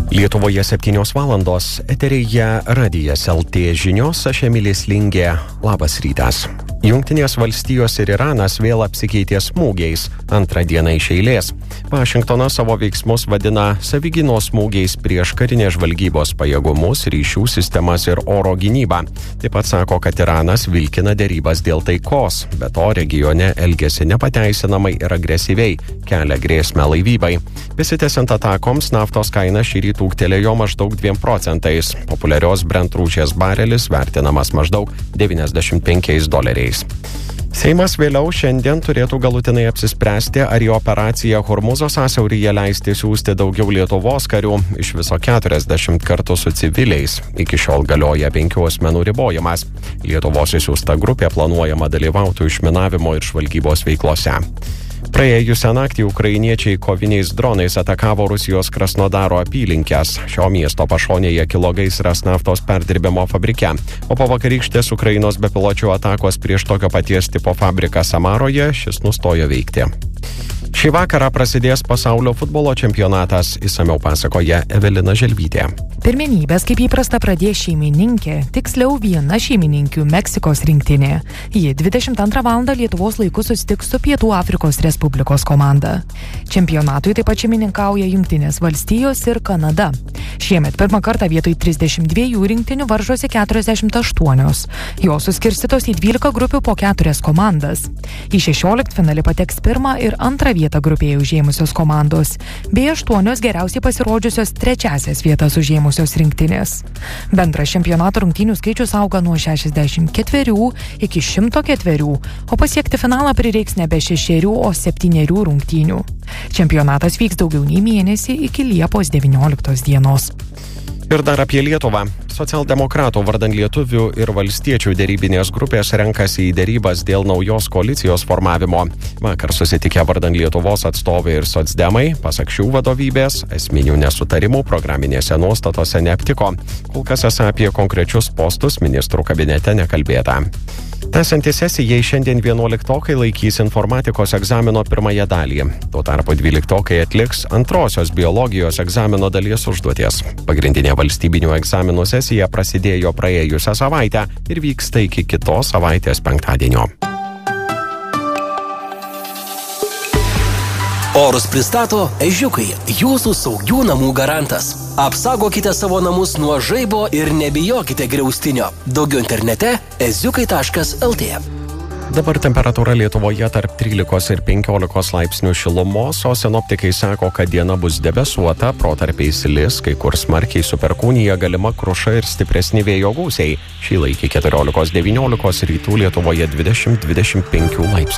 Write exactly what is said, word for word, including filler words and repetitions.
Lietuvoje septynios valandos, eteryje Radijas L T žinios, aš Emilis Lingė, labas rytas. Jungtinės valstijos ir Iranas vėl apsikeitė smūgiais, antrą dieną iš eilės. Vašingtonas savo veiksmus vadina savigynos smūgiais prieš karinės žvalgybos pajėgumus, ryšių sistemas ir oro gynybą. Taip pat sako, kad Iranas vilkina derybas dėl taikos, bet to regione elgesi nepateisinamai ir agresyviai, kelia grėsmę laivybai. Besitęsiant atakoms, naftos kaina šį rytą ūgtelėjo maždaug dviem procentais. Populiarios Brent rūšies barelis vertinamas maždaug devyniasdešimt penkiais doleriais. Seimas vėliau šiandien turėtų galutinai apsispręsti, ar į operaciją Hormuzo sąsiauryje leisti siųsti daugiau Lietuvos karių, iš viso keturiasdešimt kartų su civiliais. Iki šiol galioja penkių asmenų ribojimas. Lietuvos išsiųsta grupė planuojama dalyvauti išminavimo ir žvalgybos veiklose. Praėjusią naktį ukrainiečiai koviniais dronais atakavo Rusijos Krasnodaro apylinkes. Šio miesto pašonėje kilo gaisras naftos perdirbimo fabrike, o po vakarykštės Ukrainos bepiločių atakos prieš tokio paties tipo fabriką Samaroje šis nustojo veikti. Šį vakarą prasidės pasaulio futbolo čempionatas, išsamiau pasakoja Evelina Želvytė. Pirmenybės, kaip įprasta, pradės šeimininkė, tiksliau viena šeimininkių Meksikos rinktinė. Ji dvidešimt antrą valandą Lietuvos laiku susitiks su Pietų Afrikos Respublikos komanda. Čempionatui taip pat šeimininkauja Jungtinės valstijos ir Kanada. Šiemet pirmą kartą vietoj trisdešimt dviejų rinktinių varžosi keturiasdešimt aštuonios. Jos suskirstytos į dvylika grupių po keturias komandas. Į šešioliktfinalį pateks pirmą ir antrą vietą grupėje užėmusios komandos, bei aštuonios geriausiai pasirodžiusios trečiasias vietas užėmusios rinktinės. Bendras čempionato rungtynių skaičius auga nuo šešiasdešimt ketverių iki šimto ketverių, o pasiekti finalą prireiks nebe šešerių, o septynerių rungtynių. Čempionatas vyks daugiau nei mėnesį iki Liepos devynioliktos dienos. Ir dar apie Lietuvą. Socialdemokratų vardan lietuvių ir valstiečių derybinės grupės renkasi į derybas dėl naujos koalicijos formavimo. Vakar susitikę vardan Lietuvos atstovai ir socdemai, pasak šių vadovybės, esminių nesutarimų programinėse nuostatose neaptiko. Kol kas esą apie konkrečius postus ministrų kabinete nekalbėta. Tęsiantis sesijai šiandien vienuoliktokai laikys informatikos egzamino pirmąją dalį. Tuo tarpu dvyliktokai atliks antrosios biologijos egzamino dalies užduoties. Pagrindinė valstybinių egzaminų sesija prasidėjo praėjusią savaitę ir vyksta iki kitos savaitės penktadienio. Orus pristato Ežiukai, jūsų saugių namų garantas. Apsaugokite savo namus nuo žaibo ir nebijokite griaustinio. Daugiau internete eziukai taškas el tė. Dabar temperatūra Lietuvoje tarp trylikos ir penkiolikos laipsnių šilumos, o sinoptikai sako, kad diena bus debesuota, protarpiais lis, kai kur smarkiai su perkūnija galima kruša ir stipresni vėjo gūsiai. Šį laikį keturiolikos devyniolikos, rytų Lietuvoje dvidešimt dvidešimt penkių laipsnių.